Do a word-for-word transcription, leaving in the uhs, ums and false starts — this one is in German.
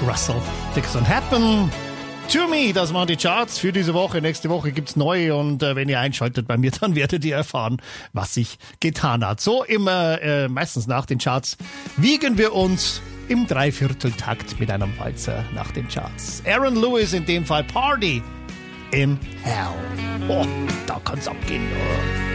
Russell Dixon. Happen to me, das waren die Charts für diese Woche. Nächste Woche gibt's neue und äh, wenn ihr einschaltet bei mir, dann werdet ihr erfahren, was sich getan hat. So immer, äh, meistens nach den Charts, wiegen wir uns im Dreivierteltakt mit einem Walzer nach den Charts. Aaron Lewis in dem Fall, Party in Hell. Oh, da kann's abgehen. Oh.